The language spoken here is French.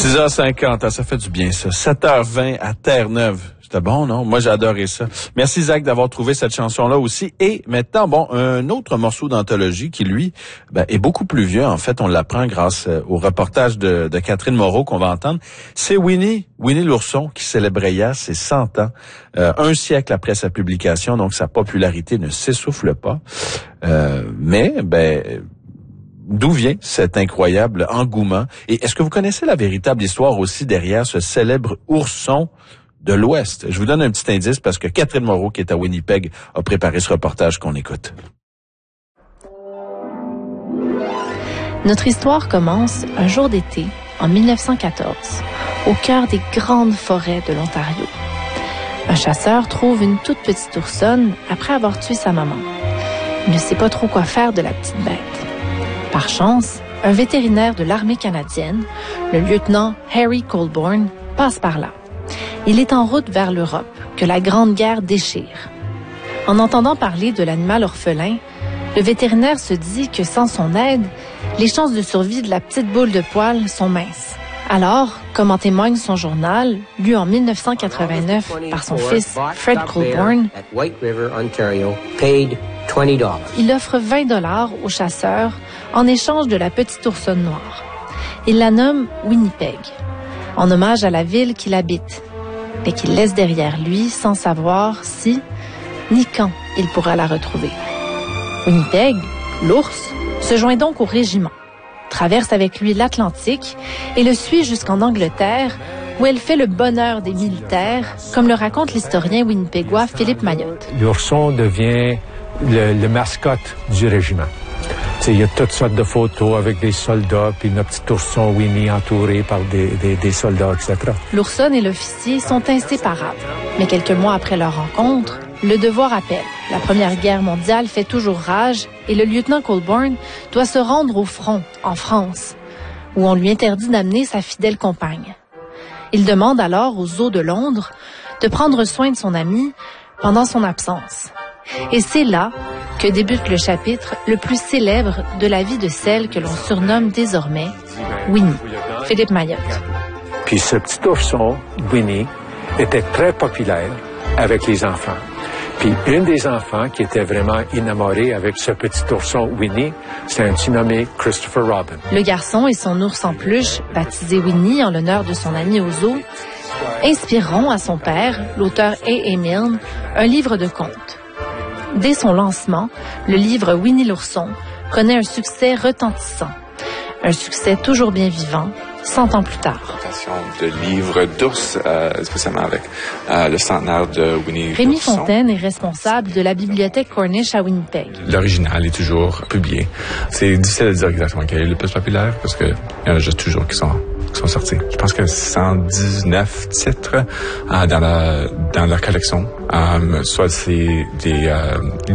6h50, ça fait du bien ça. 7h20 à Terre-Neuve. C'était bon, non? Moi, j'ai adoré ça. Merci, Zach, d'avoir trouvé cette chanson-là aussi. Et maintenant, un autre morceau d'anthologie qui, lui, est beaucoup plus vieux. En fait, on l'apprend grâce au reportage de Catherine Moreau qu'on va entendre. C'est Winnie l'ourson, qui célébrait hier ses 100 ans, un siècle après sa publication. Donc, sa popularité ne s'essouffle pas. D'où vient cet incroyable engouement? Et est-ce que vous connaissez la véritable histoire aussi derrière ce célèbre ourson de l'Ouest? Je vous donne un petit indice parce que Catherine Moreau, qui est à Winnipeg, a préparé ce reportage qu'on écoute. Notre histoire commence un jour d'été, en 1914, au cœur des grandes forêts de l'Ontario. Un chasseur trouve une toute petite oursonne après avoir tué sa maman. Il ne sait pas trop quoi faire de la petite bête. Par chance, un vétérinaire de l'armée canadienne, le lieutenant Harry Colborne, passe par là. Il est en route vers l'Europe, que la Grande Guerre déchire. En entendant parler de l'animal orphelin, le vétérinaire se dit que sans son aide, les chances de survie de la petite boule de poil sont minces. Alors, comme en témoigne son journal, lu en 1989 par son fils Fred Colborne, il offre $20 au chasseur en échange de la petite oursonne noire. Il la nomme Winnipeg, en hommage à la ville qu'il habite, mais qu'il laisse derrière lui sans savoir si ni quand il pourra la retrouver. Winnipeg, l'ours, se joint donc au régiment, traverse avec lui l'Atlantique et le suit jusqu'en Angleterre, où elle fait le bonheur des militaires, comme le raconte l'historien winnipégois Philippe Mayotte. L'ourson devient le mascotte du régiment. Il y a toutes sortes de photos avec des soldats, puis notre petit ourson Winnie entouré par des soldats, etc. L'oursonne et l'officier sont inséparables. Mais quelques mois après leur rencontre, le devoir appelle. La Première Guerre mondiale fait toujours rage et le lieutenant Colborne doit se rendre au front, en France, où on lui interdit d'amener sa fidèle compagne. Il demande alors aux zoos de Londres de prendre soin de son ami pendant son absence. Et c'est là que débute le chapitre le plus célèbre de la vie de celle que l'on surnomme désormais Winnie. Philippe Mayotte. Puis ce petit ourson, Winnie, était très populaire avec les enfants. Puis une des enfants qui était vraiment enamorée avec ce petit ourson Winnie, c'est un petit nommé Christopher Robin. Le garçon et son ours en peluche, baptisé Winnie en l'honneur de son ami au zoo, inspireront à son père, l'auteur A.A. Milne, un livre de contes. Dès son lancement, le livre Winnie l'ourson connaît un succès retentissant. Un succès toujours bien vivant, 100 ans plus tard. De livres d'ours, spécialement avec le centenaire de Winnie l'ourson. Rémi Fontaine est responsable de la bibliothèque Cornish à Winnipeg. L'original est toujours publié. C'est difficile de dire exactement quel est le plus populaire parce qu'il y en a juste toujours qui sont sortis. Je pense que 119 titres dans leur collection. Soit c'est des